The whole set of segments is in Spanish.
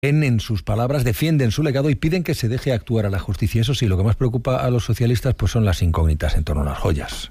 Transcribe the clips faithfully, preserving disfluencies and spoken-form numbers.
En sus palabras, defienden su legado y piden que se deje actuar a la justicia. Eso sí, lo que más preocupa a los socialistas pues son las incógnitas en torno a las joyas.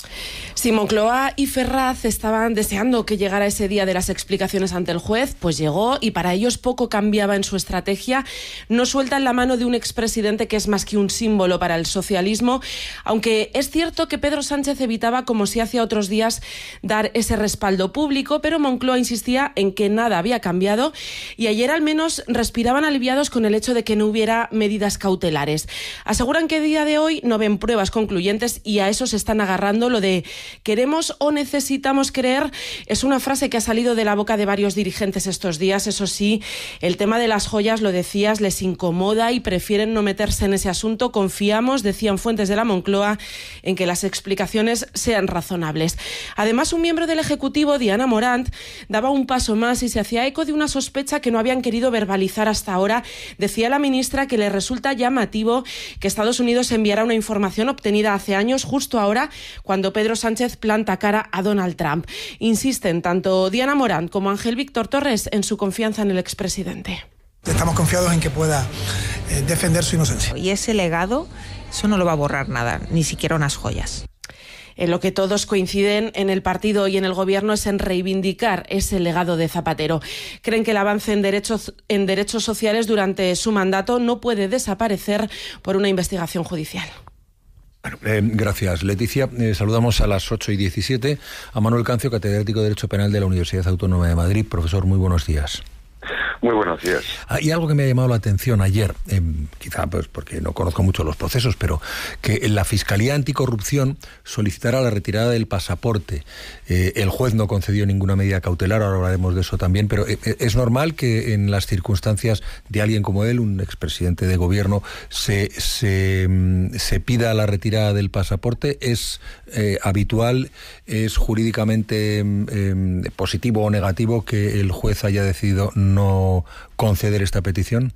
Si Moncloa y Ferraz estaban deseando que llegara ese día de las explicaciones ante el juez, pues llegó y para ellos poco cambiaba en su estrategia. No sueltan la mano de un expresidente que es más que un símbolo para el socialismo, aunque es cierto que Pedro Sánchez evitaba, como si hacía otros días, dar ese respaldo público, pero Moncloa insistía en que nada había cambiado y ayer al menos respiraban aliviados con el hecho de que no hubiera medidas cautelares. Aseguran que a día de hoy no ven pruebas concluyentes y a eso se están agarrando. Lo de queremos o necesitamos creer es una frase que ha salido de la boca de varios dirigentes estos días. Eso sí, el tema de las joyas, lo decías, les incomoda y prefieren no meterse en ese asunto. Confiamos, decían fuentes de la Moncloa, en que las explicaciones sean razonables. Además, un miembro del Ejecutivo, Diana Morant, daba un paso más y se hacía eco de una sospecha que no habían querido verbalizar hasta ahora. Decía la ministra que le resulta llamativo que Estados Unidos enviara una información obtenida hace años, justo ahora, cuando Pedro Sánchez planta cara a Donald Trump. Insisten tanto Diana Morant como Ángel Víctor Torres en su confianza en el expresidente. Estamos confiados en que pueda eh, defender su inocencia. Y ese legado, eso no lo va a borrar nada, ni siquiera unas joyas. En lo que todos coinciden en el partido y en el gobierno es en reivindicar ese legado de Zapatero. Creen que el avance en derechos, en derechos sociales durante su mandato no puede desaparecer por una investigación judicial. Bueno, eh, gracias, Leticia. Eh, saludamos a las ocho y diecisiete a Manuel Cancio, catedrático de Derecho Penal de la Universidad Autónoma de Madrid. Profesor, muy buenos días. Muy buenos días. Hay algo que me ha llamado la atención ayer, eh, quizá pues porque no conozco mucho los procesos, pero que la Fiscalía Anticorrupción solicitara la retirada del pasaporte. Eh, el juez no concedió ninguna medida cautelar, ahora hablaremos de eso también, pero eh, es normal que en las circunstancias de alguien como él, un expresidente de gobierno, se, se, se pida la retirada del pasaporte. ¿Es eh, habitual, es jurídicamente eh, positivo o negativo que el juez haya decidido no conceder esta petición?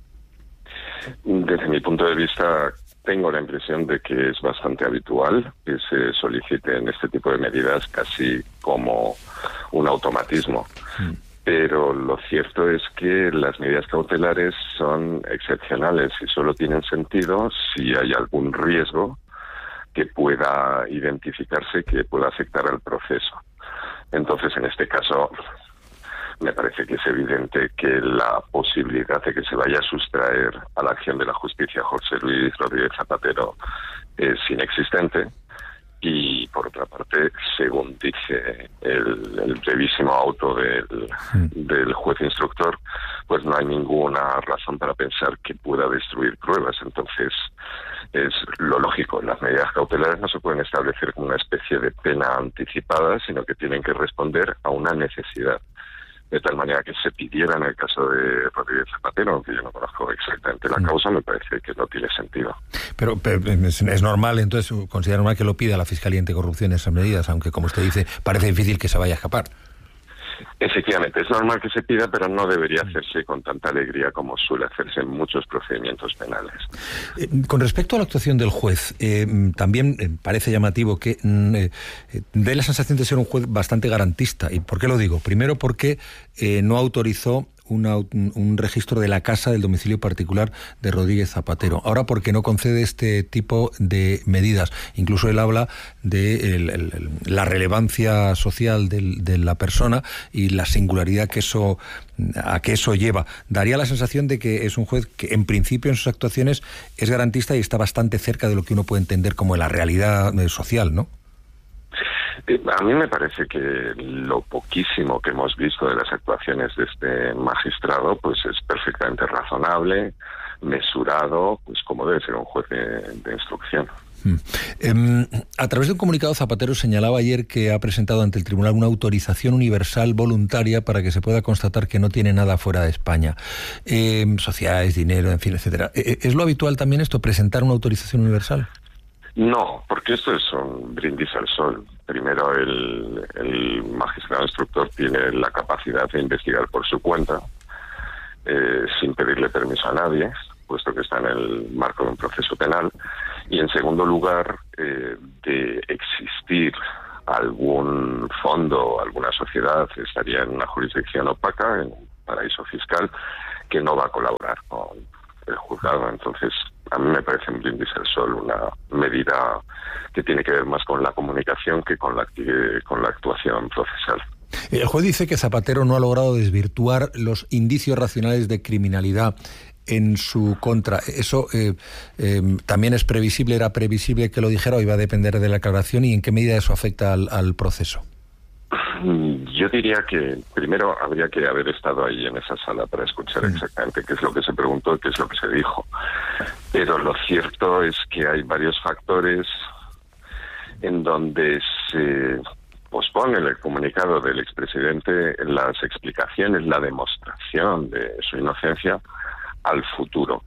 Desde mi punto de vista, tengo la impresión de que es bastante habitual que se soliciten este tipo de medidas casi como un automatismo. Mm. Pero lo cierto es que las medidas cautelares son excepcionales y solo tienen sentido si hay algún riesgo que pueda identificarse, que pueda afectar al proceso. Entonces, en este caso, me parece que es evidente que la posibilidad de que se vaya a sustraer a la acción de la justicia José Luis Rodríguez Zapatero es inexistente. Y, por otra parte, según dice el, el brevísimo auto del, del juez instructor, pues no hay ninguna razón para pensar que pueda destruir pruebas. Entonces, es lo lógico. Las medidas cautelares no se pueden establecer como una especie de pena anticipada, sino que tienen que responder a una necesidad. De tal manera que se pidiera en el caso de Rodríguez Zapatero, aunque yo no conozco exactamente la causa, me parece que no tiene sentido. Pero, pero es, es normal, entonces, considera normal que lo pida la Fiscalía Anticorrupción esas medidas, aunque, como usted dice, parece difícil que se vaya a escapar. Efectivamente, es normal que se pida, pero no debería hacerse con tanta alegría como suele hacerse en muchos procedimientos penales. Eh, con respecto a la actuación del juez, eh, también eh, parece llamativo que eh, dé la sensación de ser un juez bastante garantista. ¿Y por qué lo digo? Primero porque eh, no autorizó Una, un registro de la casa del domicilio particular de Rodríguez Zapatero. Ahora, porque no concede este tipo de medidas. Incluso él habla de el, el, la relevancia social del, de la persona y la singularidad que eso a que eso lleva. Daría la sensación de que es un juez que, en principio, en sus actuaciones es garantista y está bastante cerca de lo que uno puede entender como la realidad social, ¿no? A mí me parece que lo poquísimo que hemos visto de las actuaciones de este magistrado pues es perfectamente razonable, mesurado, pues como debe ser un juez de, de instrucción. Hmm. Eh, a través de un comunicado, Zapatero señalaba ayer que ha presentado ante el tribunal una autorización universal voluntaria para que se pueda constatar que no tiene nada fuera de España. Eh, sociedades, dinero, en fin, etcétera. ¿Es lo habitual también esto, presentar una autorización universal? No, porque esto es un brindis al sol. Primero, el, el magistrado instructor tiene la capacidad de investigar por su cuenta, eh, sin pedirle permiso a nadie, puesto que está en el marco de un proceso penal. Y, en segundo lugar, eh, de existir algún fondo o alguna sociedad, estaría en una jurisdicción opaca, en un paraíso fiscal, que no va a colaborar con el juzgado. Entonces, a mí me parece un brindis al sol, una medida que tiene que ver más con la comunicación que con la, con la actuación procesal. El juez dice que Zapatero no ha logrado desvirtuar los indicios racionales de criminalidad en su contra. ¿Eso eh, eh, también es previsible, era previsible que lo dijera o iba a depender de la aclaración? ¿Y en qué medida eso afecta al, al proceso? Yo diría que primero habría que haber estado ahí en esa sala para escuchar exactamente qué es lo que se preguntó y qué es lo que se dijo. Pero lo cierto es que hay varios factores en donde se pospone el comunicado del expresidente, las explicaciones, la demostración de su inocencia al futuro.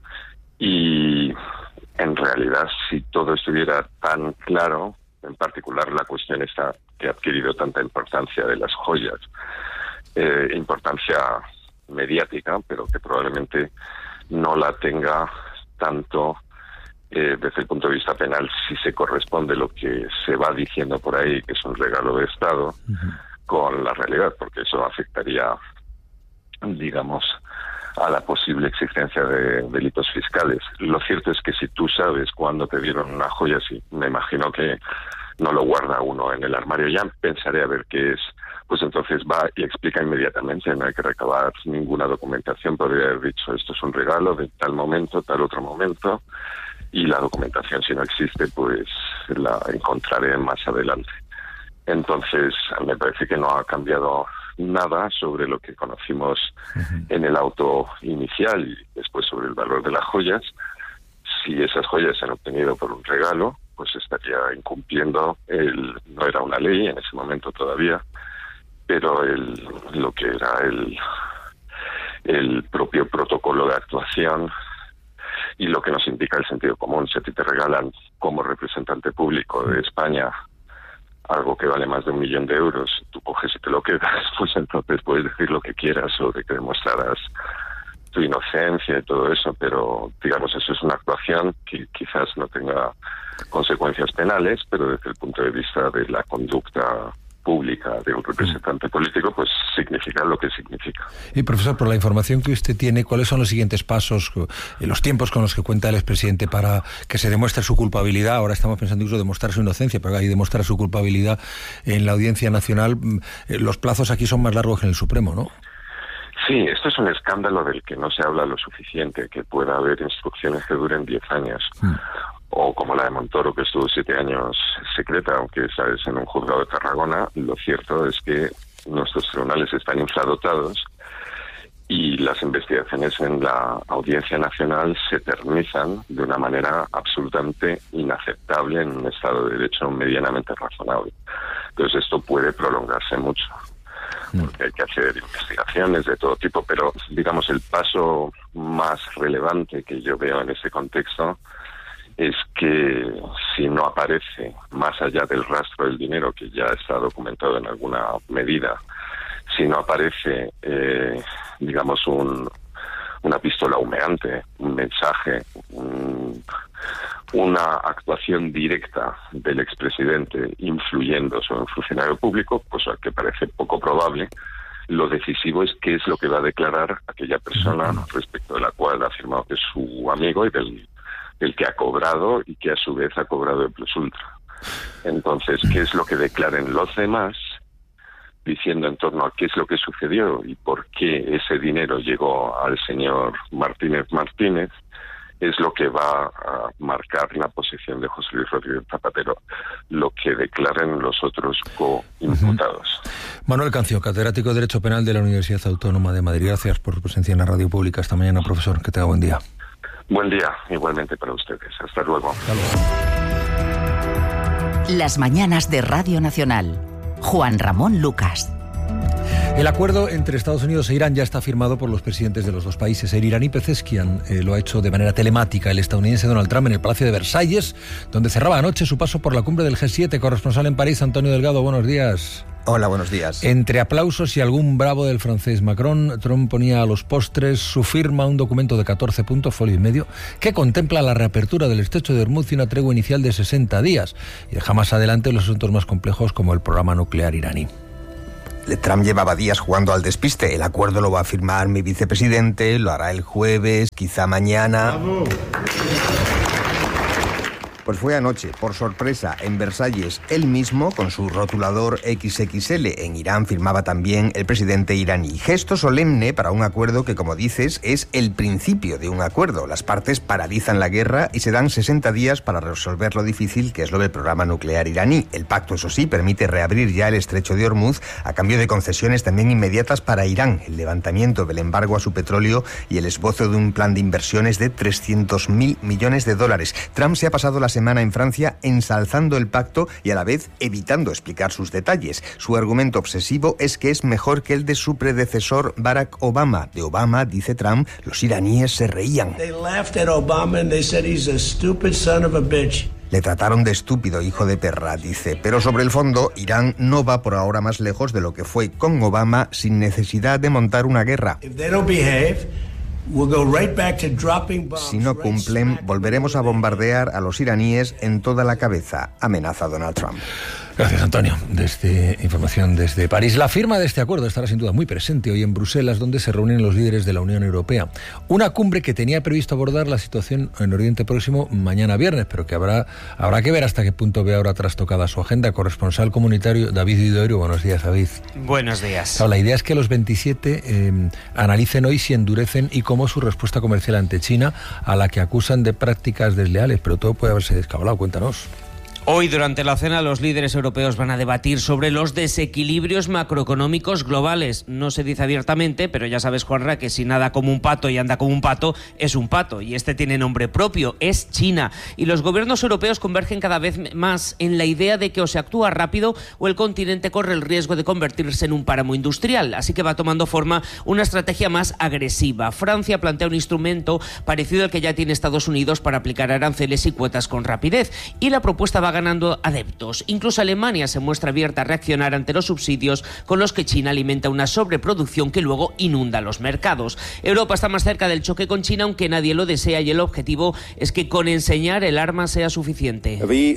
Y en realidad, si todo estuviera tan claro, en particular la cuestión esta que ha adquirido tanta importancia de las joyas, eh, importancia mediática, pero que probablemente no la tenga tanto eh, desde el punto de vista penal, si se corresponde lo que se va diciendo por ahí, que es un regalo de Estado, uh-huh, con la realidad, porque eso afectaría, digamos, a la posible existencia de delitos fiscales. Lo cierto es que si tú sabes cuándo te dieron una joya, sí, me imagino que no lo guarda uno en el armario, ya pensaré a ver qué es, pues entonces va y explica inmediatamente, no hay que recabar ninguna documentación, podría haber dicho esto es un regalo de tal momento, tal otro momento, y la documentación, si no existe, pues la encontraré más adelante. Entonces, me parece que no ha cambiado nada sobre lo que conocimos uh-huh. en el auto inicial y después sobre el valor de las joyas. Si esas joyas se han obtenido por un regalo, pues estaría incumpliendo el, no era una ley en ese momento todavía, pero el, lo que era el, el propio protocolo de actuación y lo que nos indica el sentido común. Si a ti te regalan como representante público de España algo que vale más de un millón de euros, tú coges y te lo quedas, pues entonces puedes decir lo que quieras o de que demostraras tu inocencia y todo eso, pero digamos eso es una actuación que quizás no tenga consecuencias penales, pero desde el punto de vista de la conducta pública de un representante político, pues significa lo que significa. Y profesor, por la información que usted tiene, ¿cuáles son los siguientes pasos, los tiempos con los que cuenta el expresidente para que se demuestre su culpabilidad? Ahora estamos pensando incluso demostrar su inocencia, pero hay demostrar su culpabilidad en la Audiencia Nacional. Los plazos aquí son más largos que en el Supremo, ¿no? Sí, esto es un escándalo del que no se habla lo suficiente, que pueda haber instrucciones que duren diez años. Hmm. O como la de Montoro, que estuvo siete años secreta, aunque esa es en un juzgado de Tarragona. Lo cierto es que nuestros tribunales están infradotados y las investigaciones en la Audiencia Nacional se eternizan de una manera absolutamente inaceptable en un Estado de Derecho medianamente razonable. Entonces esto puede prolongarse mucho, porque hay que hacer investigaciones de todo tipo, pero digamos el paso más relevante que yo veo en ese contexto es que si no aparece, más allá del rastro del dinero que ya está documentado en alguna medida, si no aparece, eh, digamos, un, una pistola humeante, un mensaje, un, una actuación directa del expresidente influyendo sobre un funcionario público, cosa que parece poco probable, lo decisivo es qué es lo que va a declarar aquella persona respecto de la cual ha afirmado que es su amigo y del el que ha cobrado y que a su vez ha cobrado el plus ultra. Entonces, ¿qué es lo que declaren los demás diciendo en torno a qué es lo que sucedió y por qué ese dinero llegó al señor Martínez Martínez? Es lo que va a marcar la posición de José Luis Rodríguez Zapatero, lo que declaren los otros coimputados. Uh-huh. Manuel Cancio, catedrático de Derecho Penal de la Universidad Autónoma de Madrid. Gracias por su presencia en la radio pública esta mañana, profesor. Que tenga buen día. Buen día, igualmente para ustedes. Hasta luego. Hasta luego. Las mañanas de Radio Nacional. Juan Ramón Lucas. El acuerdo entre Estados Unidos e Irán ya está firmado por los presidentes de los dos países. El iraní Pezeshkian eh, lo ha hecho de manera telemática. El estadounidense Donald Trump en el Palacio de Versalles, donde cerraba anoche su paso por la cumbre del G siete. Corresponsal en París, Antonio Delgado, buenos días. Hola, buenos días. Entre aplausos y algún bravo del francés Macron, Trump ponía a los postres su firma, un documento de catorce puntos, folio y medio, que contempla la reapertura del estrecho de Hormuz y una tregua inicial de sesenta días, y deja más adelante los asuntos más complejos como el programa nuclear iraní. Trump llevaba días jugando al despiste. El acuerdo lo va a firmar mi vicepresidente, lo hará el jueves, quizá mañana. ¡Vamos! Pues fue anoche, por sorpresa, en Versalles. Él mismo, con su rotulador equis equis ele. En Irán firmaba también el presidente iraní. Gesto solemne para un acuerdo que, como dices, es el principio de un acuerdo. Las partes paralizan la guerra y se dan sesenta días para resolver lo difícil que es lo del programa nuclear iraní. El pacto, eso sí, permite reabrir ya el estrecho de Hormuz a cambio de concesiones también inmediatas para Irán, el levantamiento del embargo a su petróleo y el esbozo de un plan de inversiones de trescientos mil millones de dólares. Trump se ha pasado la semana en Francia ensalzando el pacto y a la vez evitando explicar sus detalles. Su argumento obsesivo es que es mejor que el de su predecesor Barack Obama. De Obama, dice Trump, los iraníes se reían. Le trataron de estúpido hijo de perra, dice. Pero sobre el fondo, Irán no va por ahora más lejos de lo que fue con Obama sin necesidad de montar una guerra. Si no cumplen, volveremos a bombardear a los iraníes en toda la cabeza, amenaza Donald Trump. Gracias, Antonio. Desde información desde París. La firma de este acuerdo estará sin duda muy presente hoy en Bruselas, donde se reúnen los líderes de la Unión Europea. Una cumbre que tenía previsto abordar la situación en Oriente Próximo mañana viernes, pero que habrá, habrá que ver hasta qué punto ve ahora trastocada su agenda. Corresponsal comunitario David Vidorio. Buenos días, David. Buenos días. Claro, la idea es que los veintisiete eh, analicen hoy si endurecen y cómo su respuesta comercial ante China, a la que acusan de prácticas desleales, pero todo puede haberse descabalado. Cuéntanos. Hoy, durante la cena, los líderes europeos van a debatir sobre los desequilibrios macroeconómicos globales. No se dice abiertamente, pero ya sabes, Juanra, que si nada como un pato y anda como un pato, es un pato. Y este tiene nombre propio, es China. Y los gobiernos europeos convergen cada vez más en la idea de que o se actúa rápido o el continente corre el riesgo de convertirse en un páramo industrial. Así que va tomando forma una estrategia más agresiva. Francia plantea un instrumento parecido al que ya tiene Estados Unidos para aplicar aranceles y cuotas con rapidez. Y la propuesta va ganando adeptos. Incluso Alemania se muestra abierta a reaccionar ante los subsidios con los que China alimenta una sobreproducción que luego inunda los mercados. Europa está más cerca del choque con China, aunque nadie lo desea, y el objetivo es que con enseñar el arma sea suficiente.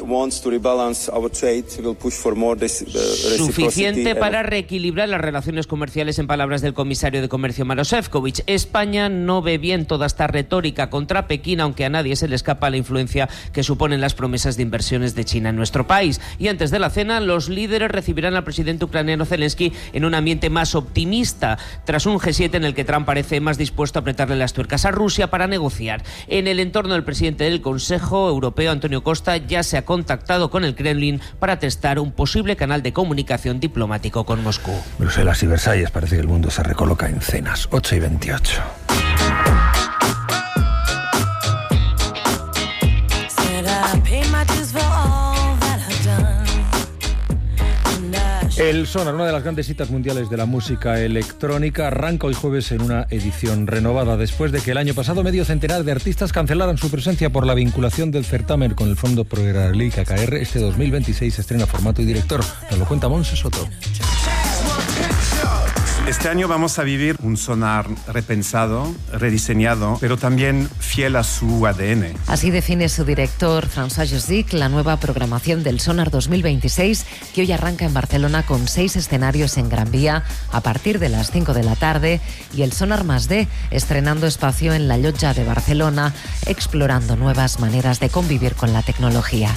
Suficiente para reequilibrar las relaciones comerciales, en palabras del comisario de Comercio Maroš Šefčovič. España no ve bien toda esta retórica contra Pekín, aunque a nadie se le escapa la influencia que suponen las promesas de inversiones de China en nuestro país. Y antes de la cena, los líderes recibirán al presidente ucraniano Zelensky en un ambiente más optimista, tras un G siete en el que Trump parece más dispuesto a apretarle las tuercas a Rusia para negociar. En el entorno del presidente del Consejo Europeo, Antonio Costa, ya se ha contactado con el Kremlin para testar un posible canal de comunicación diplomático con Moscú. Bruselas y Versalles, parece que el mundo se recoloca en cenas. ocho y veintiocho. El Sonar, una de las grandes citas mundiales de la música electrónica, arranca hoy jueves en una edición renovada, después de que el año pasado medio centenar de artistas cancelaran su presencia por la vinculación del certamen con el Fondo Pro-Israelí K K R. Este dos mil veintiséis estrena formato y director. Nos lo cuenta Montse Soto. Este año vamos a vivir un Sonar repensado, rediseñado, pero también fiel a su A D N. Así define su director, François Josdic, la nueva programación del Sonar dos mil veintiséis, que hoy arranca en Barcelona con seis escenarios en Gran Vía a partir de las cinco de la tarde, y el Sonar Más D, estrenando espacio en la Llotja de Barcelona, explorando nuevas maneras de convivir con la tecnología.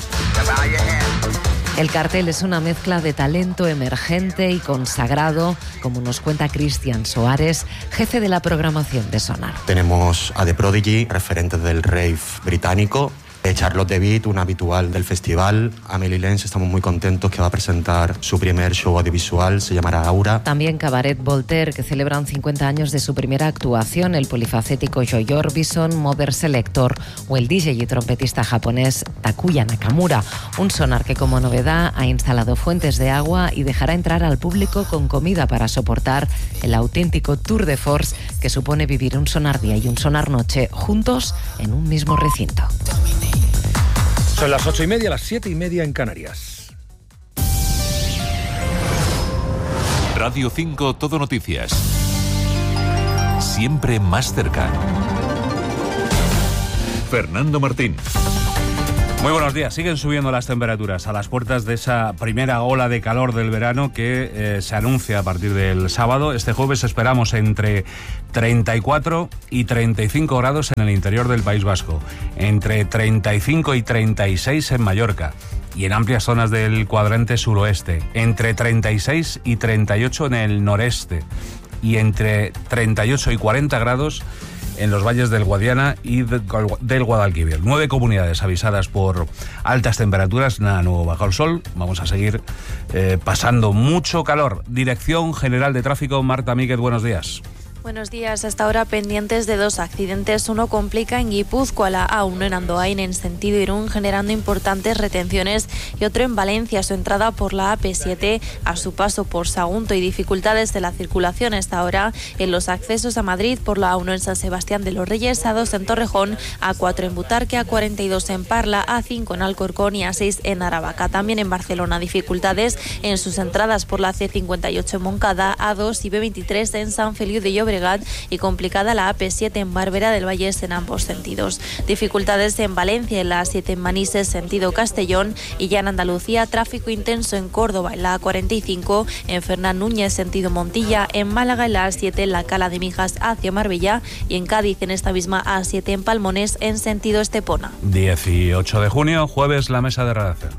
El cartel es una mezcla de talento emergente y consagrado, como nos cuenta Cristian Soares, jefe de la programación de Sonar. Tenemos a The Prodigy, referentes del rave británico, Charlotte DeWitt, una habitual del festival. Amelie Lenz, estamos muy contentos, que va a presentar su primer show audiovisual, se llamará Aura. También Cabaret Voltaire, que celebran cincuenta años de su primera actuación, el polifacético Joy Orbison, Mother Selector o el D J y trompetista japonés Takuya Nakamura. Un Sonar que, como novedad, ha instalado fuentes de agua y dejará entrar al público con comida para soportar el auténtico tour de force que supone vivir un Sonar día y un Sonar noche juntos en un mismo recinto. Son las ocho y media, las siete y media en Canarias. Radio cinco Todo Noticias. Siempre más cerca. Fernando Martín. Muy Muy buenos días. Siguen subiendo las temperaturas a las puertas de esa primera ola de calor del verano que eh, se anuncia a partir del sábado. Este jueves esperamos entre treinta y cuatro y treinta y cinco grados en el interior del País Vasco, entre treinta y cinco y treinta y seis en Mallorca y en amplias zonas del cuadrante suroeste, entre treinta y seis y treinta y ocho en el noreste y entre treinta y ocho y cuarenta grados en los valles del Guadiana y del Guadalquivir. Nueve comunidades avisadas por altas temperaturas, nada nuevo bajo el sol. Vamos a seguir eh, pasando mucho calor. Dirección General de Tráfico, Marta Míguez, buenos días. Buenos días. Hasta ahora pendientes de dos accidentes. Uno complica en Guipúzcoa, la A uno en Andoain en sentido Irún, generando importantes retenciones, y otro en Valencia, su entrada por la A P siete a su paso por Sagunto, y dificultades de la circulación hasta ahora en los accesos a Madrid por la A uno en San Sebastián de los Reyes, A dos en Torrejón, A cuatro en Butarque, A cuarenta y dos en Parla, A cinco en Alcorcón y A seis en Aravaca. También en Barcelona dificultades en sus entradas por la C cincuenta y ocho en Moncada, A dos y B veintitrés en San Feliu de Llobregat, y complicada la A P siete en Bárbara del Vallés en ambos sentidos. Dificultades en Valencia, en la A siete en Manises sentido Castellón, y ya en Andalucía tráfico intenso en Córdoba en la A cuarenta y cinco, en Fernán Núñez sentido Montilla, en Málaga en la A siete en la Cala de Mijas hacia Marbella, y en Cádiz en esta misma A siete en Palmones en sentido Estepona. dieciocho de junio, jueves, la mesa de redacción.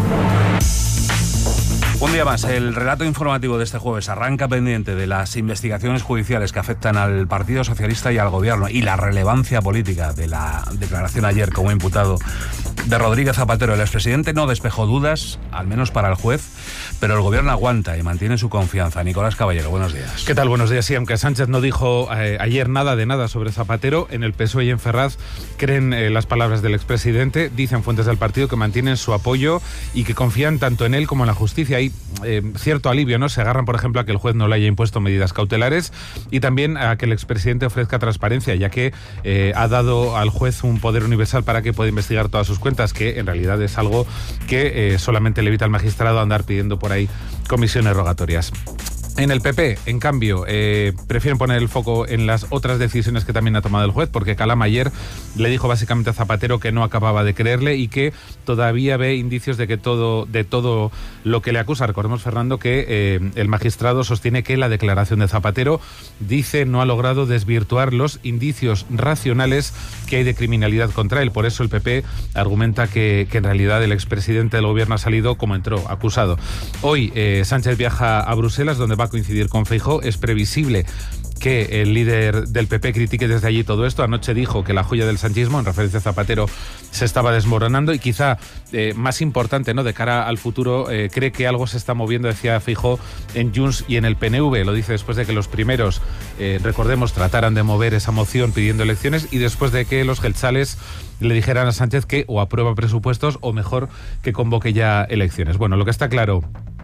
Un día más, el relato informativo de este jueves arranca pendiente de las investigaciones judiciales que afectan al Partido Socialista y al Gobierno y la relevancia política de la declaración ayer como imputado de Rodríguez Zapatero. El expresidente no despejó dudas, al menos para el juez, pero el Gobierno aguanta y mantiene su confianza. Nicolás Caballero, buenos días. ¿Qué tal? Buenos días. Sí, aunque Sánchez no dijo eh, ayer nada de nada sobre Zapatero, en el P S O E y en Ferraz creen eh, las palabras del expresidente. Dicen fuentes del partido que mantienen su apoyo y que confían tanto en él como en la justicia. Hay eh, cierto alivio, ¿no? Se agarran, por ejemplo, a que el juez no le haya impuesto medidas cautelares y también a que el expresidente ofrezca transparencia, ya que eh, ha dado al juez un poder universal para que pueda investigar todas sus cuentas, que en realidad es algo que eh, solamente le evita al magistrado andar pidiendo por ahí comisiones rogatorias. En el P P, en cambio, eh, prefieren poner el foco en las otras decisiones que también ha tomado el juez, porque Calama ayer le dijo básicamente a Zapatero que no acababa de creerle y que todavía ve indicios de que todo, de todo lo que le acusa. Recordemos, Fernando, que eh, el magistrado sostiene que la declaración de Zapatero, dice, no ha logrado desvirtuar los indicios racionales que hay de criminalidad contra él. Por eso el P P argumenta que, que en realidad el expresidente del Gobierno ha salido como entró, acusado. Hoy eh, Sánchez viaja a Bruselas, donde va a coincidir con Feijóo. Es previsible que el líder del P P critique desde allí todo esto. Anoche dijo que la joya del sanchismo, en referencia a Zapatero, se estaba desmoronando y quizá eh, más importante, ¿no?, de cara al futuro, eh, cree que algo se está moviendo, decía Feijóo, en Junts y en el P N V. Lo dice después de que los primeros, eh, recordemos, trataran de mover esa moción pidiendo elecciones y después de que los geltzales le dijeran a Sánchez que o aprueba presupuestos o mejor que convoque ya elecciones. Bueno, lo que está claro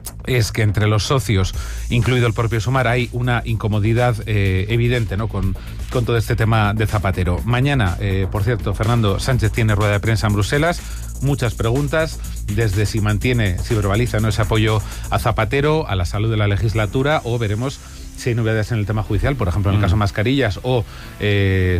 es que entre los socios, incluido el propio Sumar, hay una incomodidad eh, evidente, ¿no?, con, con todo este tema de Zapatero. Mañana, eh, por cierto, Fernando, Sánchez tiene rueda de prensa en Bruselas. Muchas preguntas, desde si mantiene, si verbaliza, ¿no?, ese apoyo a Zapatero, a la salud de la legislatura, o veremos si hay novedades en el tema judicial, por ejemplo en el caso mascarillas, o eh,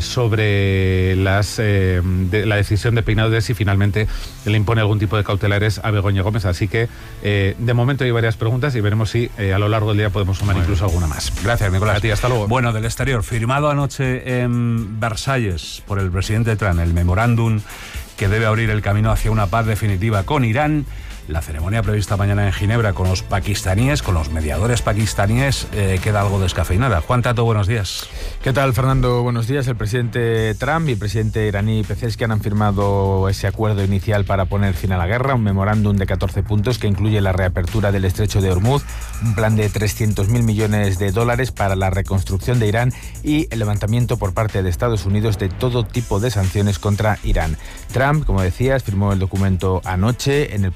sobre las, eh, de, la decisión de Peinado de si finalmente le impone algún tipo de cautelares a Begoña Gómez. Así que eh, de momento hay varias preguntas y veremos si eh, a lo largo del día podemos sumar bueno, incluso alguna más. Gracias, Nicolás. A ti, hasta luego. Bueno, del exterior, firmado anoche en Versalles por el presidente Trump el memorándum que debe abrir el camino hacia una paz definitiva con Irán. La ceremonia prevista mañana en Ginebra con los pakistaníes, con los mediadores pakistaníes, eh, queda algo descafeinada. Juan Tato, buenos días. ¿Qué tal, Fernando? Buenos días. El presidente Trump y el presidente iraní Pezeshkian han firmado ese acuerdo inicial para poner fin a la guerra, un memorándum de catorce puntos que incluye la reapertura del estrecho de Hormuz, un plan de trescientos mil millones de dólares para la reconstrucción de Irán y el levantamiento por parte de Estados Unidos de todo tipo de sanciones contra Irán. Trump, como decías, firmó el documento anoche en el Palacio de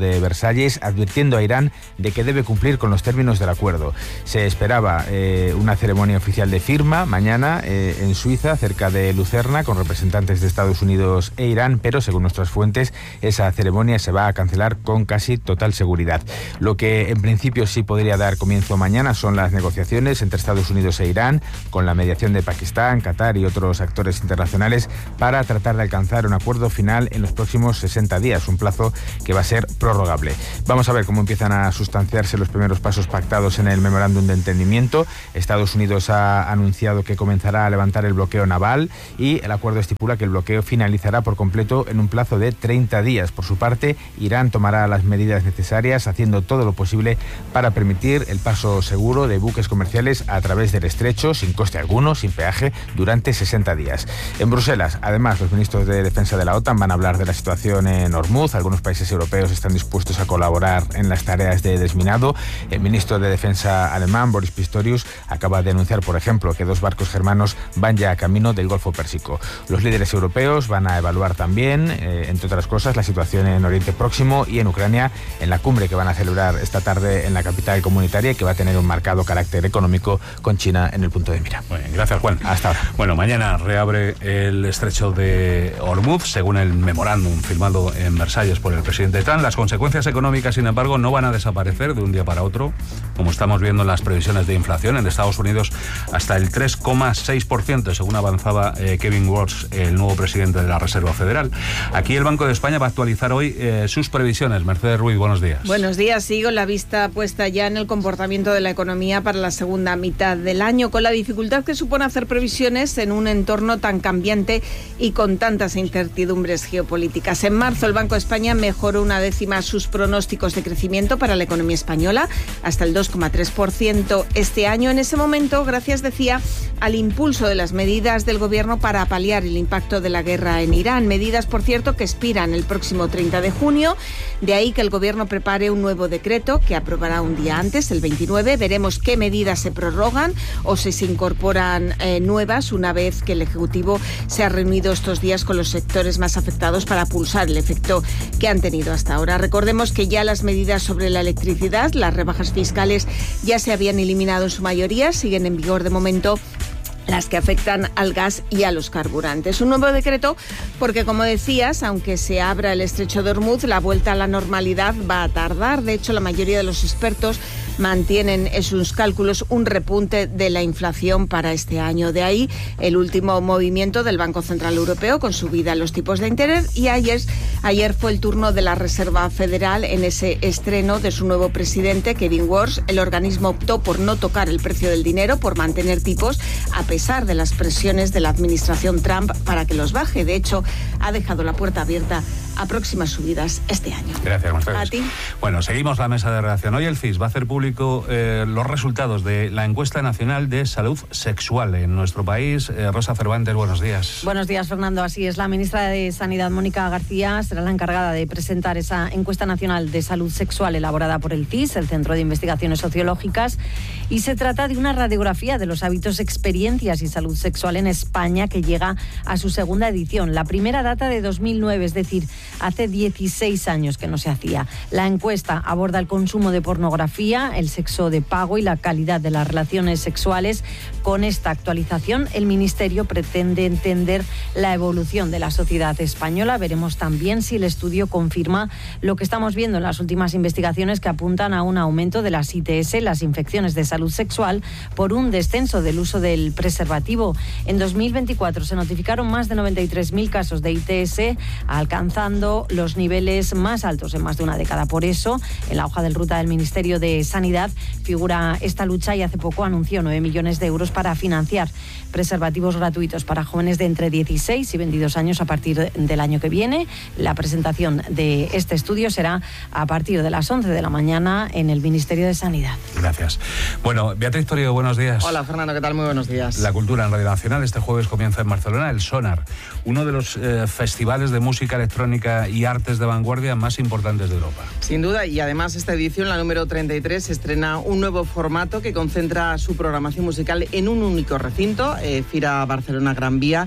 de Versalles, advirtiendo a Irán de que debe cumplir con los términos del acuerdo. Se esperaba eh, una ceremonia oficial de firma mañana eh, en Suiza, cerca de Lucerna, con representantes de Estados Unidos e Irán, pero según nuestras fuentes, esa ceremonia se va a cancelar con casi total seguridad. Lo que en principio sí podría dar comienzo mañana son las negociaciones entre Estados Unidos e Irán, con la mediación de Pakistán, Qatar y otros actores internacionales, para tratar de alcanzar un acuerdo final en los próximos sesenta días, un plazo que va a ser prorrogable. Vamos a ver cómo empiezan a sustanciarse los primeros pasos pactados en el memorándum de entendimiento. Estados Unidos ha anunciado que comenzará a levantar el bloqueo naval y el acuerdo estipula que el bloqueo finalizará por completo en un plazo de treinta días. Por su parte, Irán tomará las medidas necesarias, haciendo todo lo posible para permitir el paso seguro de buques comerciales a través del estrecho, sin coste alguno, sin peaje, durante sesenta días. En Bruselas, además, los ministros de Defensa de la OTAN van a hablar de la situación en Hormuz. Algunos países europeos están dispuestos a colaborar en las tareas de desminado. El ministro de Defensa alemán, Boris Pistorius, acaba de anunciar, por ejemplo, que dos barcos germanos van ya a camino del Golfo Pérsico. Los líderes europeos van a evaluar también, eh, entre otras cosas, la situación en Oriente Próximo y en Ucrania, en la cumbre que van a celebrar esta tarde en la capital comunitaria y que va a tener un marcado carácter económico, con China en el punto de mira. Muy bien, gracias, Juan. Hasta ahora. Bueno, mañana reabre el estrecho de Hormuz, según el memorándum firmado en Versalles por el presidente Trump. Las consecuencias económicas, sin embargo, no van a desaparecer de un día para otro, como estamos viendo en las previsiones de inflación en Estados Unidos, hasta el tres coma seis por ciento, según avanzaba eh, Kevin Warsh, el nuevo presidente de la Reserva Federal. Aquí el Banco de España va a actualizar hoy eh, sus previsiones. Mercedes Ruiz, buenos días. Buenos días. Sigo la vista puesta ya en el comportamiento de la economía para la segunda mitad del año, con la dificultad que supone hacer previsiones en un entorno tan cambiante y con tantas incertidumbres geopolíticas. En marzo, el Banco de España mejoró una décima sus pronósticos de crecimiento para la economía española, hasta el dos coma tres por ciento este año. En ese momento, gracias, decía, al impulso de las medidas del Gobierno para paliar el impacto de la guerra en Irán. Medidas, por cierto, que expiran el próximo treinta de junio. De ahí que el Gobierno prepare un nuevo decreto que aprobará un día antes, el veintinueve. Veremos qué medidas se prorrogan o si se incorporan eh, nuevas, una vez que el Ejecutivo se ha reunido estos días con los sectores más afectados para pulsar el efecto que han tenido hasta ahora. Recordemos que ya las medidas sobre la electricidad, las rebajas fiscales, ya se habían eliminado en su mayoría, siguen en vigor de momento las que afectan al gas y a los carburantes. Un nuevo decreto porque, como decías, aunque se abra el estrecho de Hormuz, la vuelta a la normalidad va a tardar. De hecho, la mayoría de los expertos mantienen en sus cálculos un repunte de la inflación para este año. De ahí el último movimiento del Banco Central Europeo con subida en los tipos de interés, y ayer, ayer fue el turno de la Reserva Federal en ese estreno de su nuevo presidente, Kevin Warsh. El organismo optó por no tocar el precio del dinero, por mantener tipos a pesar de las presiones de la administración Trump para que los baje. De hecho, ha dejado la puerta abierta a próximas subidas este año. Gracias, Mercedes. A ti. Bueno, seguimos la mesa de redacción. Hoy el C I S va a hacer público eh, los resultados de la encuesta nacional de salud sexual en nuestro país. Eh, Rosa Cervantes, buenos días. Buenos días, Fernando. Así es, la ministra de Sanidad, Mónica García, será la encargada de presentar esa encuesta nacional de salud sexual elaborada por el C I S, el Centro de Investigaciones Sociológicas, y se trata de una radiografía de los hábitos, experiencias y salud sexual en España, que llega a su segunda edición. La primera data de dos mil nueve, es decir, hace dieciséis años que no se hacía. La encuesta aborda el consumo de pornografía, el sexo de pago y la calidad de las relaciones sexuales. Con esta actualización, el Ministerio pretende entender la evolución de la sociedad española. Veremos también si el estudio confirma lo que estamos viendo en las últimas investigaciones, que apuntan a un aumento de las I T S, las infecciones de salud sexual, por un descenso del uso del preservativo. En dos mil veinticuatro se notificaron más de noventa y tres mil casos de I T S, alcanzando los niveles más altos en más de una década. Por eso, en la hoja de ruta del Ministerio de Sanidad figura esta lucha, y hace poco anunció nueve millones de euros para financiar preservativos gratuitos para jóvenes de entre dieciséis y veintidós años a partir del año que viene. La presentación de este estudio será a partir de las once de la mañana en el Ministerio de Sanidad. Gracias. Bueno, Beatriz Torío, buenos días. Hola, Fernando, ¿qué tal? Muy buenos días. La cultura en Radio Nacional. Este jueves comienza en Barcelona el Sonar, uno de los eh, festivales de música electrónica y artes de vanguardia más importantes de Europa. Sin duda, y además esta edición, la número treinta y tres, estrena un nuevo formato que concentra su programación musical en un único recinto, eh, Fira Barcelona Gran Vía,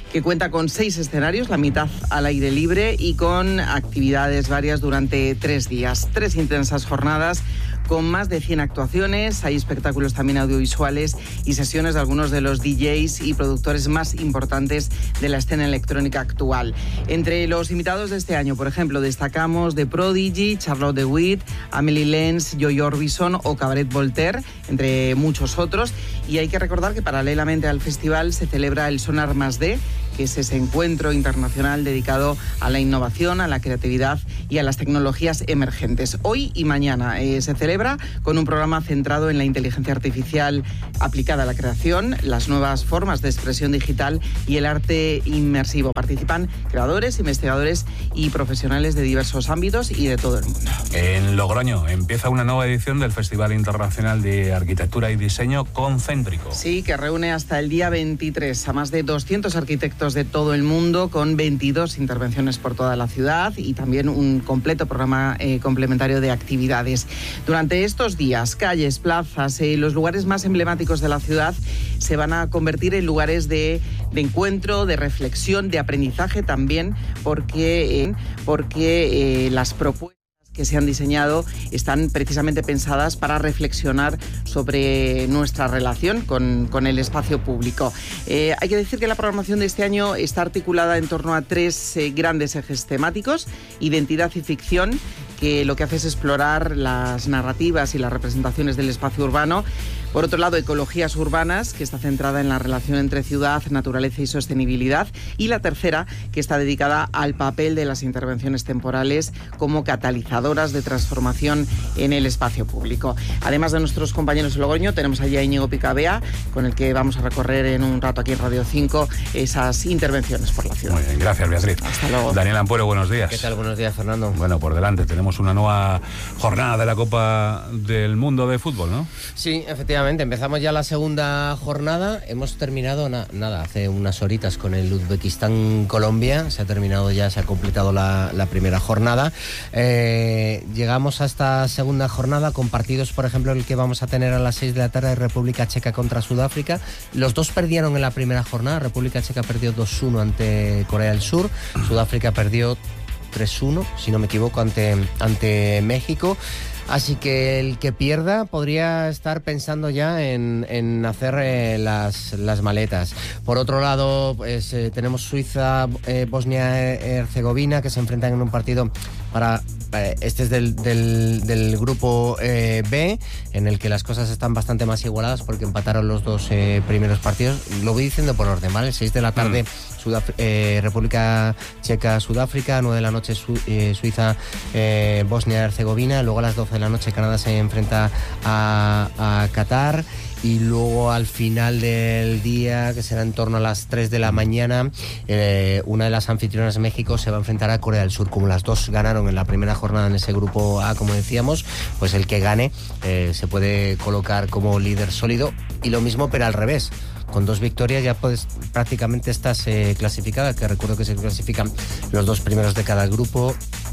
que cuenta con seis escenarios, la mitad al aire libre y con actividades varias durante tres días. Tres intensas jornadas con más de cien actuaciones, hay espectáculos también audiovisuales y sesiones de algunos de los D Js y productores más importantes de la escena electrónica actual. Entre los invitados de este año, por ejemplo, destacamos The Prodigy, Charlotte de Witt, Amelie Lenz, Joy Orbison o Cabaret Voltaire, entre muchos otros. Y hay que recordar que paralelamente al festival se celebra el Sonar Más D, que es ese encuentro internacional dedicado a la innovación, a la creatividad y a las tecnologías emergentes. Hoy y mañana eh, se celebra con un programa centrado en la inteligencia artificial aplicada a la creación, las nuevas formas de expresión digital y el arte inmersivo. Participan creadores, investigadores y profesionales de diversos ámbitos y de todo el mundo. En Logroño empieza una nueva edición del Festival Internacional de Arquitectura y Diseño Concéntrico. Sí, que reúne hasta el día veintitrés a más de doscientos arquitectos de todo el mundo, con veintidós intervenciones por toda la ciudad y también un completo programa eh, complementario de actividades. Durante estos días, calles, plazas, eh, los lugares más emblemáticos de la ciudad se van a convertir en lugares de, de encuentro, de reflexión, de aprendizaje también, porque, eh, porque eh, las propuestas que se han diseñado están precisamente pensadas para reflexionar sobre nuestra relación con, con el espacio público. Eh, hay que decir que la programación de este año está articulada en torno a tres eh, grandes ejes temáticos: identidad y ficción, que lo que hace es explorar las narrativas y las representaciones del espacio urbano. Por otro lado, ecologías urbanas, que está centrada en la relación entre ciudad, naturaleza y sostenibilidad. Y la tercera, que está dedicada al papel de las intervenciones temporales como catalizadoras de transformación en el espacio público. Además de nuestros compañeros de Logroño, tenemos allí a Íñigo Picabea, con el que vamos a recorrer en un rato aquí en Radio cinco esas intervenciones por la ciudad. Muy bien, gracias, Beatriz. Hasta luego. Daniel Ampuero, buenos días. ¿Qué tal? Buenos días, Fernando. Bueno, por delante tenemos una nueva jornada de la Copa del Mundo de Fútbol, ¿no? Sí, efectivamente. Empezamos ya la segunda jornada. Hemos terminado, na- nada, hace unas horitas con el Uzbekistán-Colombia. Se ha terminado ya, se ha completado la, la primera jornada. Eh, llegamos a esta segunda jornada con partidos, por ejemplo, el que vamos a tener a las seis de la tarde, República Checa contra Sudáfrica. Los dos perdieron en la primera jornada. República Checa perdió dos uno ante Corea del Sur. Sudáfrica perdió tres uno, si no me equivoco, ante, ante México. Así que el que pierda podría estar pensando ya en, en hacer eh, las, las maletas. Por otro lado, pues, eh, tenemos Suiza, eh, Bosnia-Herzegovina, que se enfrentan en un partido para... Eh, este es del, del, del grupo eh, B, en el que las cosas están bastante más igualadas porque empataron los dos eh, primeros partidos. Lo voy diciendo por orden, ¿vale? seis de la tarde, mm. Sudaf- eh, República Checa, Sudáfrica. nueve de la noche, Su- eh, Suiza, eh, Bosnia-Herzegovina. Luego a las doce de la noche, Canadá se enfrenta a, a Qatar. Y luego al final del día, que será en torno a las tres de la mañana, eh, una de las anfitrionas de México se va a enfrentar a Corea del Sur. Como las dos ganaron en la primera jornada en ese grupo A, como decíamos, pues el que gane eh, se puede colocar como líder sólido. Y lo mismo, pero al revés. Con dos victorias ya pues prácticamente estás eh, clasificada, que recuerdo que se clasifican los dos primeros de cada grupo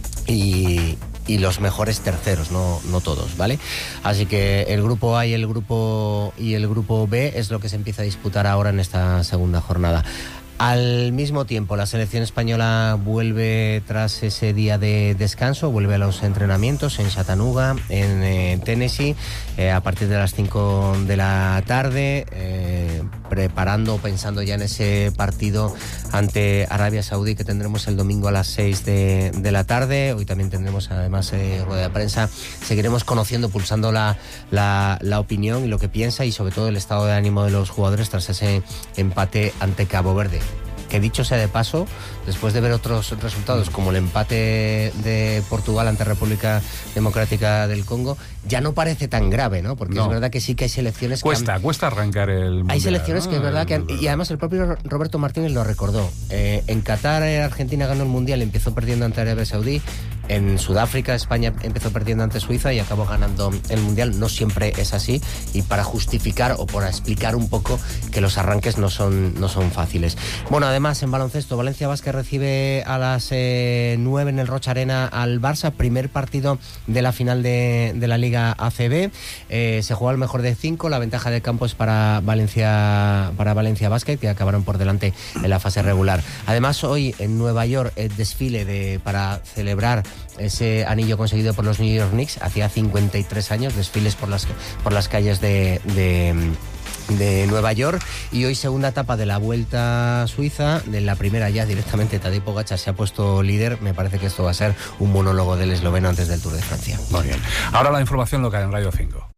y... y los mejores terceros, no, no todos, ¿vale? Así que el grupo A y el grupo y el grupo B es lo que se empieza a disputar ahora en esta segunda jornada. Al mismo tiempo, la selección española vuelve tras ese día de descanso, vuelve a los entrenamientos en Chattanooga, en eh, Tennessee, eh, a partir de las cinco de la tarde, eh, preparando, pensando ya en ese partido ante Arabia Saudí que tendremos el domingo a las seis de, de la tarde. Hoy también tendremos además eh, rueda de prensa. Seguiremos conociendo, pulsando la, la, la opinión y lo que piensa y sobre todo el estado de ánimo de los jugadores tras ese empate ante Cabo Verde. Que dicho sea de paso, después de ver otros resultados como el empate de Portugal ante República Democrática del Congo, ya no parece tan grave, ¿no? Porque no. Es verdad que sí que hay selecciones cuesta, que han... cuesta arrancar el mundial, hay selecciones ¿no? que es verdad que han... y además el propio Roberto Martínez lo recordó. Eh, en Qatar Argentina ganó el mundial, empezó perdiendo ante Arabia Saudí. en Sudáfrica España empezó perdiendo ante Suiza y acabó ganando el Mundial. No siempre es así, y para justificar o para explicar un poco que los arranques no son, no son fáciles. Bueno, además en baloncesto, Valencia Basket recibe a las eh, nueve en el Rocha Arena al Barça, primer partido de la final de, de la Liga A C B. Eh, se jugó al mejor de cinco, la ventaja del campo es para Valencia, para Valencia Basket, que acabaron por delante en la fase regular. Además, hoy en Nueva York, el desfile de, para celebrar ese anillo conseguido por los New York Knicks. Hacía cincuenta y tres años, desfiles por las, por las calles de, de, de Nueva York. Y hoy segunda etapa de la Vuelta Suiza. De la primera ya directamente Tadej Pogačar se ha puesto líder. Me parece que esto va a ser un monólogo del esloveno antes del Tour de Francia. Muy bien. Ahora la información local en Radio cinco.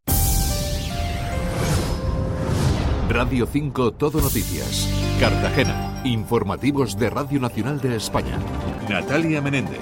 Radio cinco Todo Noticias. Cartagena. Informativos de Radio Nacional de España. Natalia Menéndez.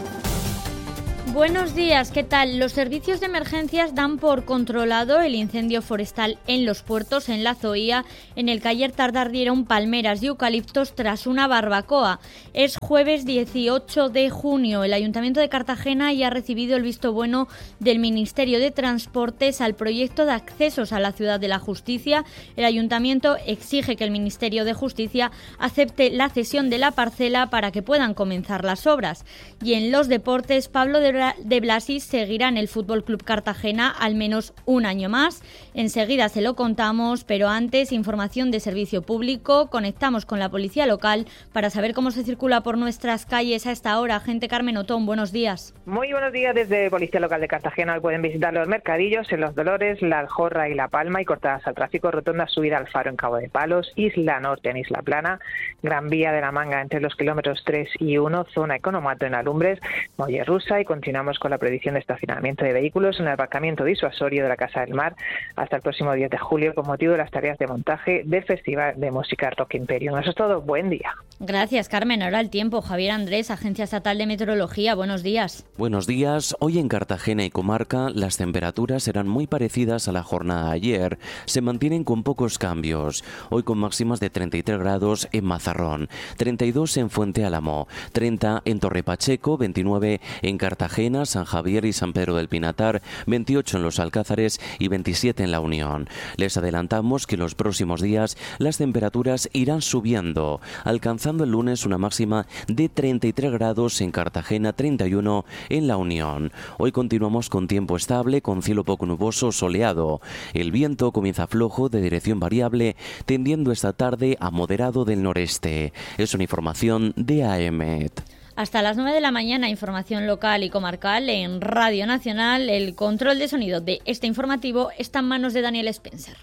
Buenos días, ¿qué tal? Los servicios de emergencias dan por controlado el incendio forestal en Los Puertos, en la Zoía, en el que ayer tarde ardieron palmeras y eucaliptos tras una barbacoa. Es jueves dieciocho de junio. El Ayuntamiento de Cartagena ya ha recibido el visto bueno del Ministerio de Transportes al proyecto de accesos a la Ciudad de la Justicia. El Ayuntamiento exige que el Ministerio de Justicia acepte la cesión de la parcela para que puedan comenzar las obras. Y en los deportes, Pablo de de Blasi seguirá en el Fútbol Club Cartagena al menos un año más. Enseguida se lo contamos, pero antes, información de servicio público. Conectamos con la policía local para saber cómo se circula por nuestras calles a esta hora. Agente Carmen Otón, buenos días. Muy buenos días desde Policía Local de Cartagena. Pueden visitar los mercadillos en Los Dolores, La Aljorra y La Palma, y cortadas al tráfico, rotonda subida al Faro en Cabo de Palos, Isla Norte en Isla Plana, Gran Vía de la Manga entre los kilómetros tres y uno, zona Economato en Alumbres, Mollerusa, y continuamos con la prohibición de estacionamiento de vehículos en el aparcamiento disuasorio de la Casa del Mar hasta el próximo diez de julio con motivo de las tareas de montaje del Festival de Música Rock Imperium. Eso es todo. Buen día. Gracias, Carmen. Ahora el tiempo. Javier Andrés, Agencia Estatal de Meteorología. Buenos días. Buenos días. Hoy en Cartagena y comarca las temperaturas serán muy parecidas a la jornada de ayer. Se mantienen con pocos cambios. Hoy con máximas de treinta y tres grados en Mazarrón, treinta y dos en Fuente Álamo, treinta en Torre Pacheco, veintinueve en Cartagena, San Javier y San Pedro del Pinatar, veintiocho en Los Alcázares y veintisiete en La Unión. Les adelantamos que en los próximos días las temperaturas irán subiendo, alcanzando el lunes una máxima de treinta y tres grados en Cartagena, treinta y uno en La Unión. Hoy continuamos con tiempo estable, con cielo poco nuboso, soleado. El viento comienza flojo de dirección variable, tendiendo esta tarde a moderado del noreste. Es una información de A E M E T. Hasta las nueve de la mañana, información local y comarcal en Radio Nacional. El control de sonido de este informativo está en manos de Daniel Spencer.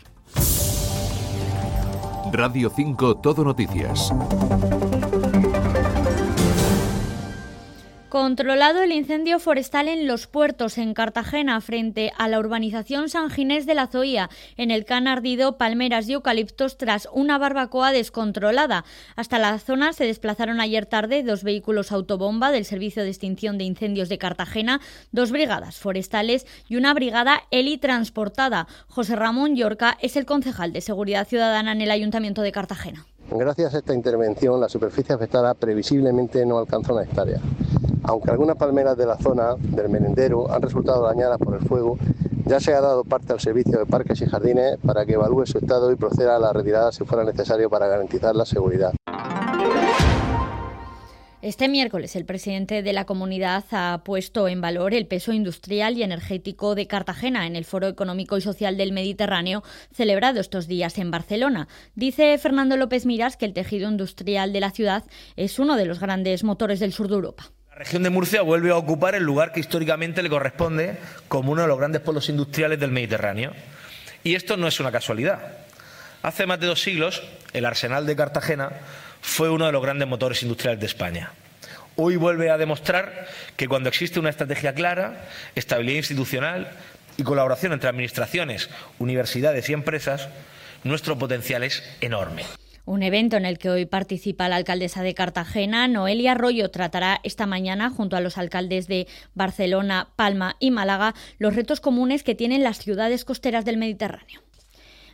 Radio cinco Todo Noticias. Controlado el incendio forestal en Los Puertos, en Cartagena, frente a la urbanización San Ginés de la Zoía, en el que han ardido palmeras y eucaliptos tras una barbacoa descontrolada. Hasta la zona se desplazaron ayer tarde dos vehículos autobomba del Servicio de Extinción de Incendios de Cartagena, dos brigadas forestales y una brigada helitransportada. José Ramón Llorca es el concejal de Seguridad Ciudadana en el Ayuntamiento de Cartagena. Gracias a esta intervención, la superficie afectada previsiblemente no alcanza una hectárea. Aunque algunas palmeras de la zona del merendero han resultado dañadas por el fuego, ya se ha dado parte al Servicio de Parques y Jardines para que evalúe su estado y proceda a la retirada si fuera necesario para garantizar la seguridad. Este miércoles el presidente de la comunidad ha puesto en valor el peso industrial y energético de Cartagena en el Foro Económico y Social del Mediterráneo celebrado estos días en Barcelona. Dice Fernando López Miras que el tejido industrial de la ciudad es uno de los grandes motores del sur de Europa. La región de Murcia vuelve a ocupar el lugar que históricamente le corresponde como uno de los grandes polos industriales del Mediterráneo. Y esto no es una casualidad. Hace más de dos siglos, el Arsenal de Cartagena fue uno de los grandes motores industriales de España. Hoy vuelve a demostrar que cuando existe una estrategia clara, estabilidad institucional y colaboración entre administraciones, universidades y empresas, nuestro potencial es enorme. Un evento en el que hoy participa la alcaldesa de Cartagena, Noelia Arroyo, tratará esta mañana, junto a los alcaldes de Barcelona, Palma y Málaga, los retos comunes que tienen las ciudades costeras del Mediterráneo.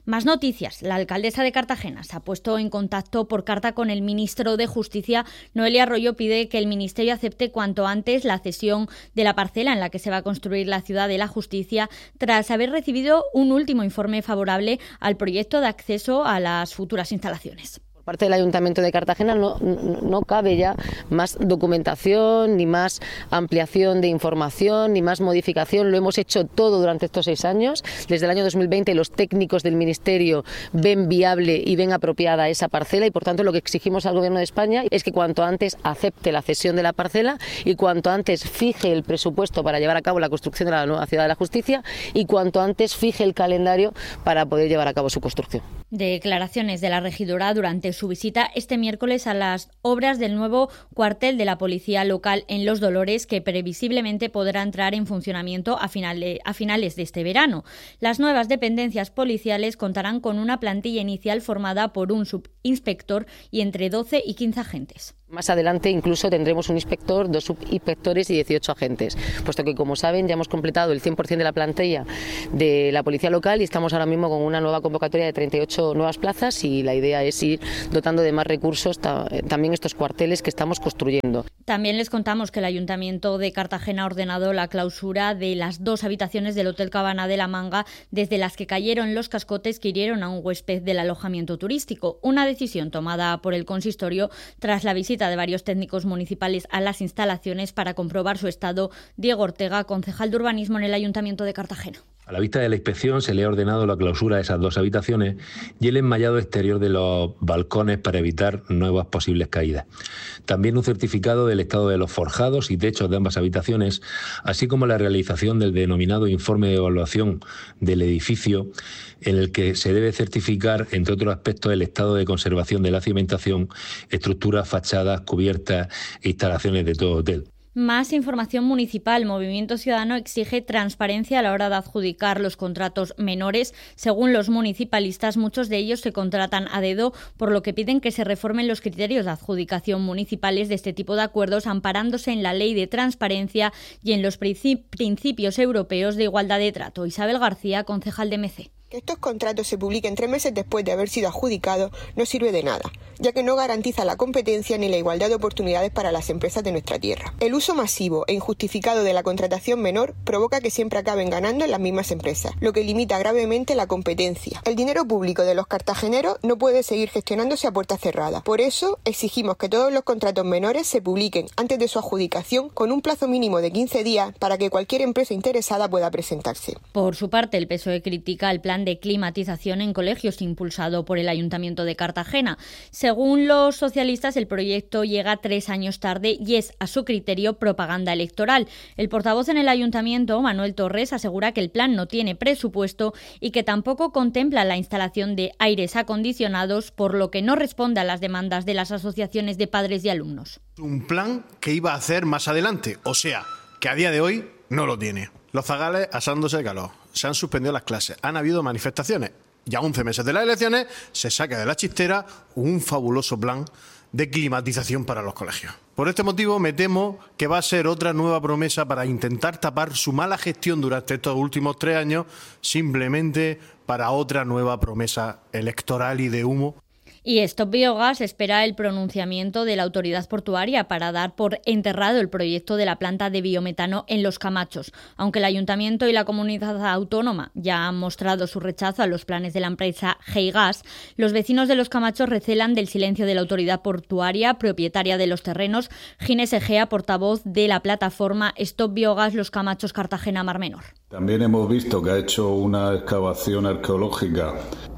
Más noticias. La alcaldesa de Cartagena se ha puesto en contacto por carta con el ministro de Justicia. Noelia Arroyo pide que el ministerio acepte cuanto antes la cesión de la parcela en la que se va a construir la Ciudad de la Justicia, tras haber recibido un último informe favorable al proyecto de acceso a las futuras instalaciones. Por parte del Ayuntamiento de Cartagena no, no, no cabe ya más documentación, ni más ampliación de información, ni más modificación. Lo hemos hecho todo durante estos seis años. Desde el año dos mil veinte los técnicos del Ministerio ven viable y ven apropiada esa parcela y, por tanto, lo que exigimos al Gobierno de España es que cuanto antes acepte la cesión de la parcela y cuanto antes fije el presupuesto para llevar a cabo la construcción de la nueva Ciudad de la Justicia y cuanto antes fije el calendario para poder llevar a cabo su construcción. Declaraciones de la regidora durante su visita este miércoles a las obras del nuevo cuartel de la Policía Local en Los Dolores, que previsiblemente podrá entrar en funcionamiento a, final de, a finales de este verano. Las nuevas dependencias policiales contarán con una plantilla inicial formada por un subinspector y entre doce y quince agentes. Más adelante incluso tendremos un inspector, dos subinspectores y dieciocho agentes, puesto que, como saben, ya hemos completado el cien por ciento de la plantilla de la Policía Local y estamos ahora mismo con una nueva convocatoria de treinta y ocho nuevas plazas, y la idea es ir dotando de más recursos ta- también estos cuarteles que estamos construyendo. También les contamos que el Ayuntamiento de Cartagena ha ordenado la clausura de las dos habitaciones del Hotel Cabana de la Manga, desde las que cayeron los cascotes que hirieron a un huésped del alojamiento turístico. Una decisión tomada por el consistorio tras la visita de varios técnicos municipales a las instalaciones para comprobar su estado. Diego Ortega, concejal de urbanismo en el Ayuntamiento de Cartagena. A la vista de la inspección se le ha ordenado la clausura de esas dos habitaciones y el enmallado exterior de los balcones para evitar nuevas posibles caídas. También un certificado del estado de los forjados y techos de ambas habitaciones, así como la realización del denominado informe de evaluación del edificio, en el que se debe certificar, entre otros aspectos, el estado de conservación de la cimentación, estructuras, fachadas, cubiertas e instalaciones de todo hotel. Más información municipal. Movimiento Ciudadano exige transparencia a la hora de adjudicar los contratos menores. Según los municipalistas, muchos de ellos se contratan a dedo, por lo que piden que se reformen los criterios de adjudicación municipales de este tipo de acuerdos, amparándose en la Ley de Transparencia y en los principios europeos de igualdad de trato. Isabel García, concejal de M C. Que estos contratos se publiquen tres meses después de haber sido adjudicados no sirve de nada, ya que no garantiza la competencia ni la igualdad de oportunidades para las empresas de nuestra tierra. El uso masivo e injustificado de la contratación menor provoca que siempre acaben ganando en las mismas empresas, lo que limita gravemente la competencia. El dinero público de los cartageneros no puede seguir gestionándose a puerta cerrada. Por eso exigimos que todos los contratos menores se publiquen antes de su adjudicación, con un plazo mínimo de quince días para que cualquier empresa interesada pueda presentarse. Por su parte, el P S O E critica el plan de climatización en colegios impulsado por el Ayuntamiento de Cartagena. Según los socialistas, el proyecto llega tres años tarde y es, a su criterio, propaganda electoral. El portavoz en el Ayuntamiento, Manuel Torres, asegura que el plan no tiene presupuesto y que tampoco contempla la instalación de aires acondicionados, por lo que no responde a las demandas de las asociaciones de padres y alumnos. Un plan que iba a hacer más adelante, o sea, que a día de hoy no lo tiene. Los zagales asándose de calor, se han suspendido las clases, han habido manifestaciones y a once meses de las elecciones se saca de la chistera un fabuloso plan de climatización para los colegios. Por este motivo me temo que va a ser otra nueva promesa para intentar tapar su mala gestión durante estos últimos tres años, simplemente para otra nueva promesa electoral y de humo. Y Stop Biogas espera el pronunciamiento de la autoridad portuaria para dar por enterrado el proyecto de la planta de biometano en Los Camachos. Aunque el Ayuntamiento y la comunidad autónoma ya han mostrado su rechazo a los planes de la empresa Geigas, los vecinos de Los Camachos recelan del silencio de la autoridad portuaria, propietaria de los terrenos. Ginés Egea, portavoz de la plataforma Stop Biogas Los Camachos Cartagena Mar Menor. También hemos visto que ha hecho una excavación arqueológica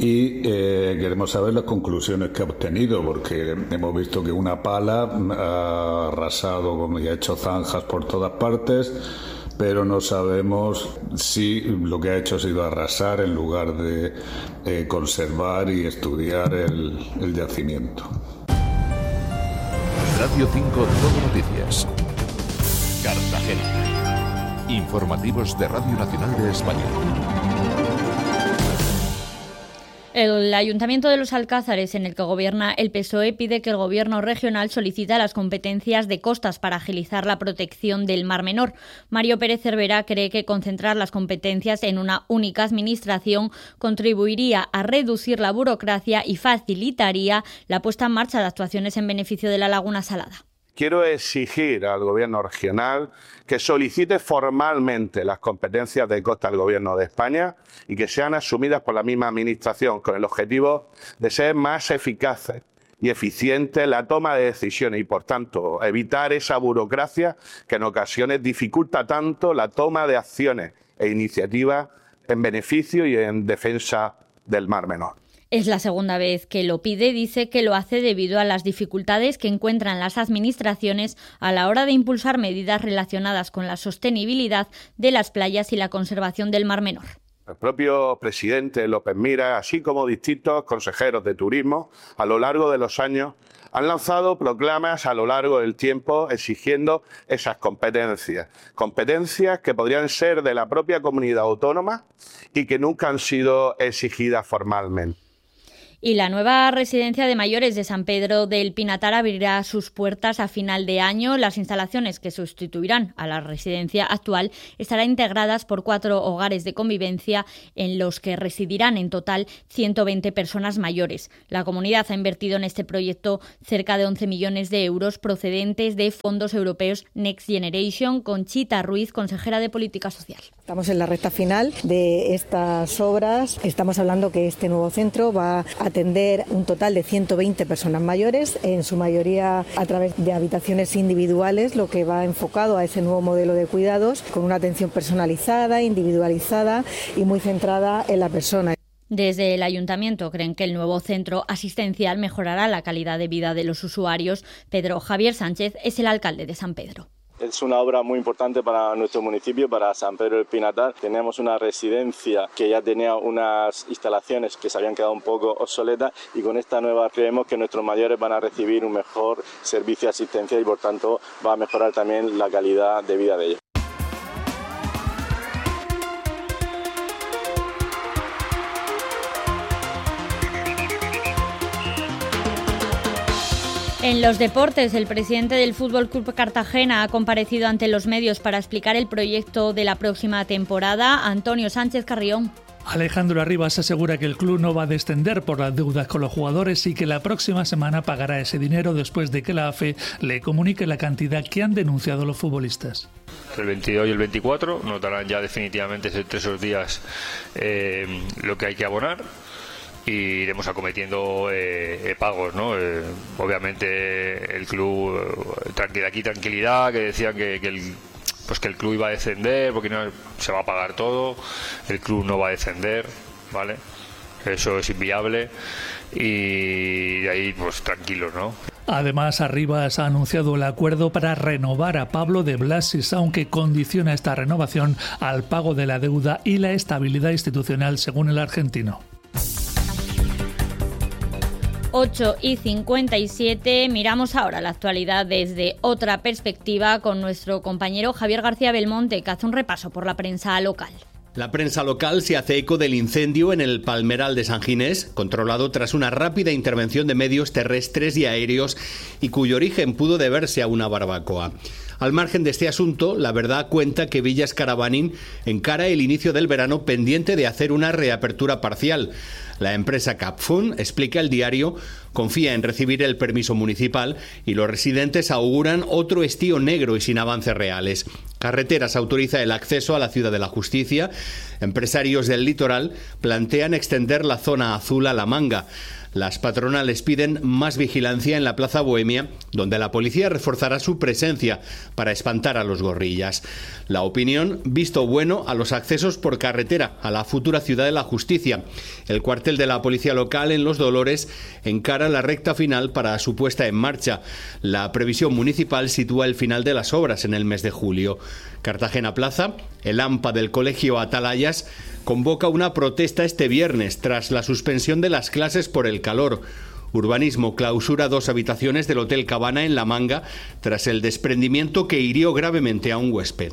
y eh, queremos saber las conclusiones que ha obtenido, porque hemos visto que una pala ha arrasado y ha hecho zanjas por todas partes, pero no sabemos si lo que ha hecho ha sido arrasar en lugar de eh, conservar y estudiar el, el yacimiento. Radio cinco Todo Noticias. Cartagena. Informativos de Radio Nacional de España. El Ayuntamiento de Los Alcázares, en el que gobierna el P S O E, pide que el Gobierno regional solicite las competencias de costas para agilizar la protección del Mar Menor. Mario Pérez Cervera cree que concentrar las competencias en una única administración contribuiría a reducir la burocracia y facilitaría la puesta en marcha de actuaciones en beneficio de la Laguna Salada. Quiero exigir al Gobierno regional que solicite formalmente las competencias de costa al Gobierno de España y que sean asumidas por la misma Administración con el objetivo de ser más eficaces y eficientes en la toma de decisiones y, por tanto, evitar esa burocracia que en ocasiones dificulta tanto la toma de acciones e iniciativas en beneficio y en defensa del Mar Menor. Es la segunda vez que lo pide. Dice que lo hace debido a las dificultades que encuentran las administraciones a la hora de impulsar medidas relacionadas con la sostenibilidad de las playas y la conservación del Mar Menor. El propio presidente López Miras, así como distintos consejeros de turismo, a lo largo de los años, han lanzado proclamas a lo largo del tiempo exigiendo esas competencias. Competencias que podrían ser de la propia comunidad autónoma y que nunca han sido exigidas formalmente. Y la nueva residencia de mayores de San Pedro del Pinatar abrirá sus puertas a final de año. Las instalaciones que sustituirán a la residencia actual estarán integradas por cuatro hogares de convivencia en los que residirán en total ciento veinte personas mayores. La comunidad ha invertido en este proyecto cerca de once millones de euros procedentes de fondos europeos Next Generation. Conchita Ruiz, consejera de Política Social. Estamos en la recta final de estas obras. Estamos hablando que este nuevo centro va a atender un total de ciento veinte personas mayores, en su mayoría a través de habitaciones individuales, lo que va enfocado a ese nuevo modelo de cuidados, con una atención personalizada, individualizada y muy centrada en la persona. Desde el Ayuntamiento creen que el nuevo centro asistencial mejorará la calidad de vida de los usuarios. Pedro Javier Sánchez es el alcalde de San Pedro. Es una obra muy importante para nuestro municipio, para San Pedro del Pinatar. Tenemos una residencia que ya tenía unas instalaciones que se habían quedado un poco obsoletas y con esta nueva creemos que nuestros mayores van a recibir un mejor servicio de asistencia y por tanto va a mejorar también la calidad de vida de ellos. En los deportes, el presidente del Fútbol Club Cartagena ha comparecido ante los medios para explicar el proyecto de la próxima temporada. Antonio Sánchez Carrión. Alejandro Arribas asegura que el club no va a descender por las deudas con los jugadores y que la próxima semana pagará ese dinero después de que la A F E le comunique la cantidad que han denunciado los futbolistas. El veintidós y el veinticuatro notarán ya definitivamente entre esos días eh, lo que hay que abonar. Y iremos acometiendo eh, pagos, ¿no? Eh, obviamente el club, eh, de aquí tranquilidad, que decían que, que, el, pues que el club iba a descender porque no se va a pagar todo, el club no va a descender, ¿vale? Eso es inviable y de ahí pues tranquilos, ¿no? Además, Arribas ha anunciado el acuerdo para renovar a Pablo de Blasis, aunque condiciona esta renovación al pago de la deuda y la estabilidad institucional, según el argentino. ocho y cincuenta y siete, miramos ahora la actualidad desde otra perspectiva con nuestro compañero Javier García Belmonte, que hace un repaso por la prensa local. La prensa local se hace eco del incendio en el Palmeral de San Ginés, controlado tras una rápida intervención de medios terrestres y aéreos y cuyo origen pudo deberse a una barbacoa. Al margen de este asunto, La Verdad cuenta que Villas Caravaning encara el inicio del verano pendiente de hacer una reapertura parcial. La empresa Capfun, explica el diario, confía en recibir el permiso municipal y los residentes auguran otro estío negro y sin avances reales. Carreteras autoriza el acceso a la Ciudad de la Justicia. Empresarios del litoral plantean extender la zona azul a La Manga. Las patronales piden más vigilancia en la Plaza Bohemia, donde la policía reforzará su presencia para espantar a los gorrillas. La opinión, visto bueno a los accesos por carretera a la futura Ciudad de la Justicia. El cuartel de la policía local en Los Dolores encara la recta final para su puesta en marcha. La previsión municipal sitúa el final de las obras en el mes de julio. Cartagena Plaza, el AMPA del Colegio Atalayas, convoca una protesta este viernes tras la suspensión de las clases por el calor. Urbanismo clausura dos habitaciones del Hotel Cabana en La Manga tras el desprendimiento que hirió gravemente a un huésped.